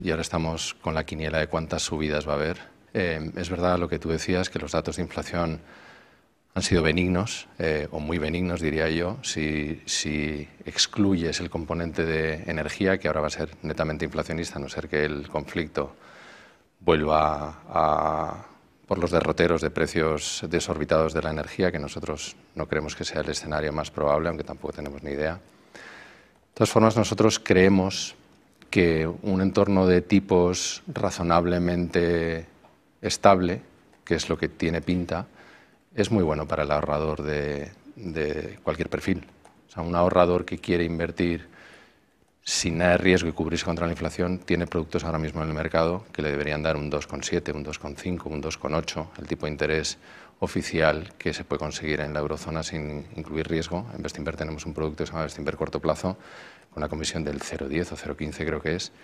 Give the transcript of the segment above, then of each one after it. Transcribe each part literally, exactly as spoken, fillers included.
y ahora estamos con la quiniela de cuántas subidas va a haber. Eh, es verdad lo que tú decías, que los datos de inflación han sido benignos, eh, o muy benignos diría yo, si, si excluyes el componente de energía, que ahora va a ser netamente inflacionista, a no ser que el conflicto vuelva a, por los derroteros de precios desorbitados de la energía, que nosotros no creemos que sea el escenario más probable, aunque tampoco tenemos ni idea. De todas formas, nosotros creemos que un entorno de tipos razonablemente estable, que es lo que tiene pinta, es muy bueno para el ahorrador de, de cualquier perfil. O sea, un ahorrador que quiere invertir sin nada de riesgo y cubrirse contra la inflación tiene productos ahora mismo en el mercado que le deberían dar un dos coma siete, un dos coma cinco, un dos coma ocho, el tipo de interés oficial que se puede conseguir en la eurozona sin incluir riesgo. En Bestinver tenemos un producto que se llama Bestinver corto plazo, con una comisión del cero coma diez o cero coma quince creo que es,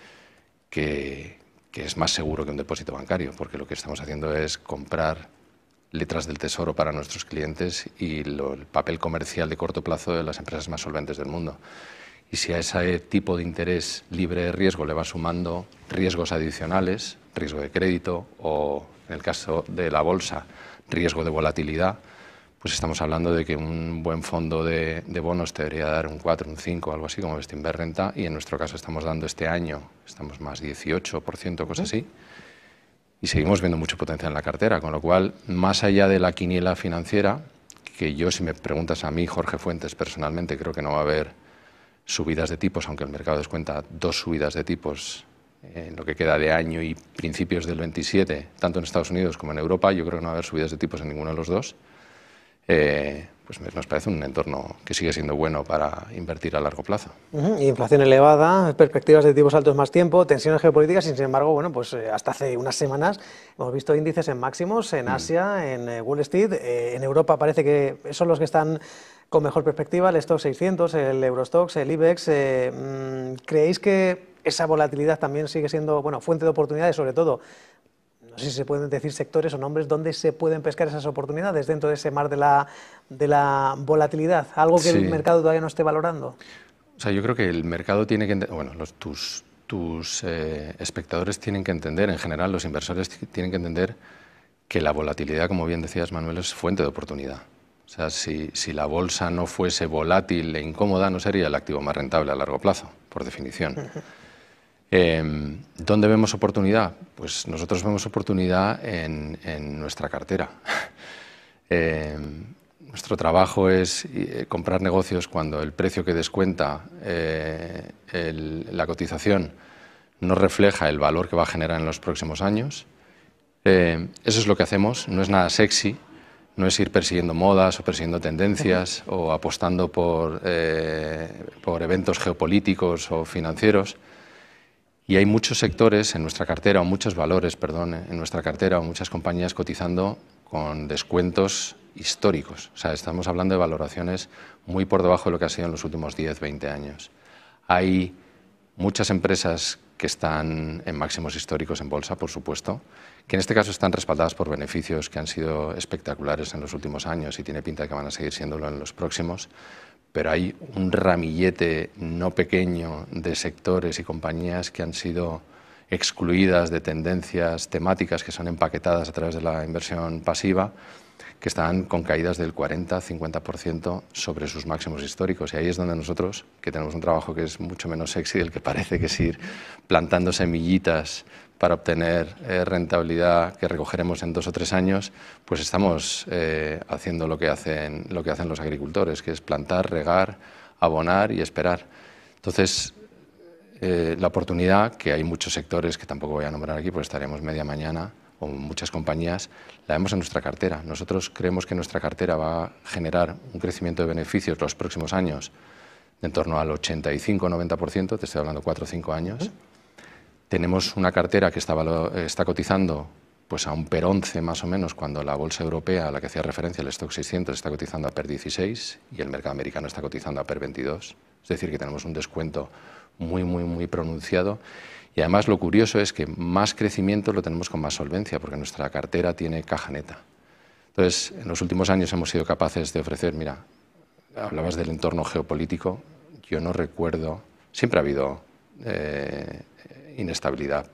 que, que es más seguro que un depósito bancario, porque lo que estamos haciendo es comprar letras del tesoro para nuestros clientes y lo, el papel comercial de corto plazo de las empresas más solventes del mundo. Y si a ese tipo de interés libre de riesgo le va sumando riesgos adicionales, riesgo de crédito o, en el caso de la bolsa, riesgo de volatilidad, pues estamos hablando de que un buen fondo de, de bonos te debería dar un cuatro, un cinco, algo así, como Bestinver Renta, y en nuestro caso estamos dando este año, estamos más dieciocho por ciento, cosas así, y seguimos viendo mucho potencial en la cartera, con lo cual, más allá de la quiniela financiera, que yo, si me preguntas a mí, Jorge Fuentes, personalmente, creo que no va a haber subidas de tipos, aunque el mercado descuenta dos subidas de tipos en lo que queda de año y principios del veintisiete, tanto en Estados Unidos como en Europa, yo creo que no va a haber subidas de tipos en ninguno de los dos. Eh, pues nos parece un entorno que sigue siendo bueno para invertir a largo plazo. Uh-huh. Inflación elevada, perspectivas de tipos altos más tiempo, tensiones geopolíticas, y sin embargo, bueno, pues eh, hasta hace unas semanas hemos visto índices en máximos en Asia, mm. en eh, Wall Street, eh, en Europa parece que son los que están con mejor perspectiva, el Stoxx seiscientos, el Eurostoxx, el IBEX. Eh, ¿Creéis que esa volatilidad también sigue siendo, bueno, fuente de oportunidades, sobre todo? No sé si se pueden decir sectores o nombres donde se pueden pescar esas oportunidades dentro de ese mar de la, de la volatilidad, algo que sí. el mercado todavía no esté valorando. O sea, yo creo que el mercado tiene que, bueno, los, tus, tus eh, espectadores tienen que entender, en general los inversores tienen que entender que la volatilidad, como bien decías, Manuel, es fuente de oportunidad. O sea, si, si la bolsa no fuese volátil e incómoda, no sería el activo más rentable a largo plazo, por definición. Uh-huh. Eh, ¿Dónde vemos oportunidad? Pues nosotros vemos oportunidad en, en nuestra cartera. eh, nuestro trabajo es eh, comprar negocios cuando el precio que descuenta eh, el, la cotización no refleja el valor que va a generar en los próximos años. Eh, eso es lo que hacemos, no es nada sexy, no es ir persiguiendo modas o persiguiendo tendencias o apostando por, eh, por eventos geopolíticos o financieros. Y hay muchos sectores en nuestra cartera, o muchos valores, perdón, en nuestra cartera, o muchas compañías cotizando con descuentos históricos. O sea, estamos hablando de valoraciones muy por debajo de lo que ha sido en los últimos diez, veinte años. Hay muchas empresas que están en máximos históricos en bolsa, por supuesto, que en este caso están respaldadas por beneficios que han sido espectaculares en los últimos años y tiene pinta de que van a seguir siéndolo en los próximos. Pero hay un ramillete no pequeño de sectores y compañías que han sido excluidas de tendencias temáticas que son empaquetadas a través de la inversión pasiva, que están con caídas del cuarenta a cincuenta por ciento sobre sus máximos históricos. Y ahí es donde nosotros, que tenemos un trabajo que es mucho menos sexy del que parece, que es ir plantando semillitas para obtener eh, rentabilidad que recogeremos en dos o tres años, pues estamos eh, haciendo lo que hacen, lo que hacen los agricultores, que es plantar, regar, abonar y esperar. Entonces, eh, la oportunidad, que hay muchos sectores que tampoco voy a nombrar aquí, pues estaremos media mañana, o muchas compañías, la vemos en nuestra cartera. Nosotros creemos que nuestra cartera va a generar un crecimiento de beneficios los próximos años de en torno al ochenta y cinco a noventa por ciento, te estoy hablando cuatro o cinco años. ¿Eh? Tenemos una cartera que está, está cotizando pues a un PER once más o menos, cuando la bolsa europea a la que hacía referencia, el Stoxx seiscientos, está cotizando a PER dieciséis y el mercado americano está cotizando a PER veintidós. Es decir, que tenemos un descuento muy, muy, muy pronunciado. Y además lo curioso es que más crecimiento lo tenemos con más solvencia, porque nuestra cartera tiene caja neta. Entonces, en los últimos años hemos sido capaces de ofrecer, mira, hablabas del entorno geopolítico, yo no recuerdo, siempre ha habido eh, inestabilidad,